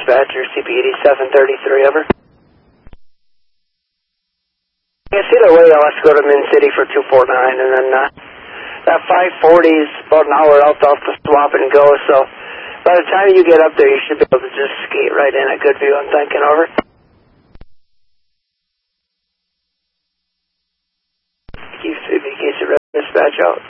dispatcher, CP8733, over. Yes, either way, I'll have to go to Min City for 249, and then that 540 is about an hour out off the swap and go, so by the time you get up there, you should be able to just skate right in at Goodview, I'm thinking, over. Keep dispatch out.